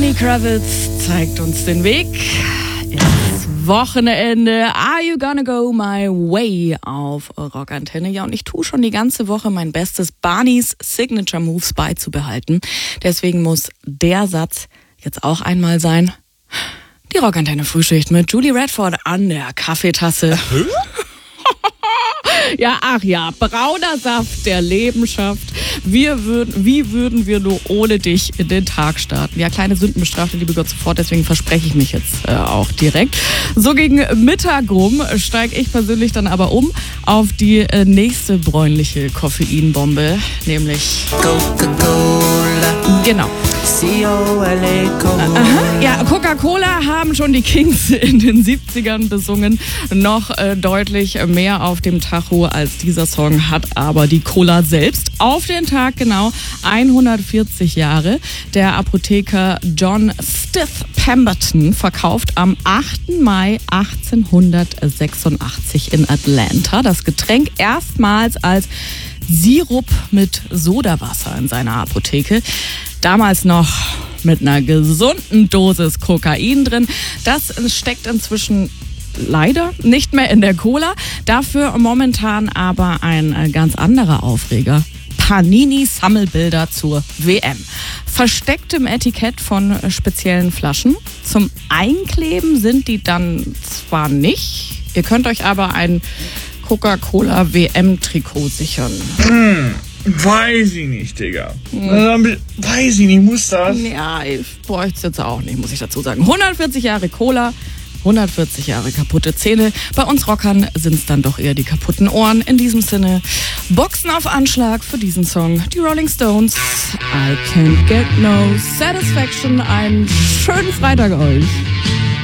Lenny Kravitz zeigt uns den Weg ins Wochenende. Are you gonna go my way auf Rockantenne? Ja, und ich tue schon die ganze Woche mein Bestes, Barneys Signature Moves beizubehalten. Deswegen muss der Satz jetzt auch einmal sein. Die Rockantenne Frühschicht mit Julie Radford an der Kaffeetasse. Ja, ach ja, brauner Saft, der Leben schafft. Wie würden wir nur ohne dich in den Tag starten? Ja, kleine Sünden bestraft, liebe Gott, sofort, deswegen verspreche ich mich jetzt auch direkt. So gegen Mittag rum steige ich persönlich dann aber um auf die nächste bräunliche Koffeinbombe, nämlich Coca-Cola. Genau. Aha. Ja, Coca-Cola haben schon die Kings in den 70ern besungen. Noch deutlich mehr auf dem Tacho als dieser Song hat aber die Cola selbst. Auf den Tag genau 140 Jahre. Der Apotheker John Stith Pemberton verkauft am 8. Mai 1886 in Atlanta das Getränk erstmals als Sirup mit Sodawasser in seiner Apotheke. Damals noch mit einer gesunden Dosis Kokain drin. Das steckt inzwischen leider nicht mehr in der Cola. Dafür momentan aber ein ganz anderer Aufreger. Panini-Sammelbilder zur WM. Versteckt im Etikett von speziellen Flaschen. Zum Einkleben sind die dann zwar nicht. Ihr könnt euch aber ein Coca-Cola WM-Trikot sichern. Weiß ich nicht, Digga. Weiß ich nicht, muss das? Ja, ich bräuchte es jetzt auch nicht, muss ich dazu sagen. 140 Jahre Cola, 140 Jahre kaputte Zähne. Bei uns Rockern sind es dann doch eher die kaputten Ohren. In diesem Sinne, Boxen auf Anschlag für diesen Song. Die Rolling Stones, I Can't Get No Satisfaction. Einen schönen Freitag euch.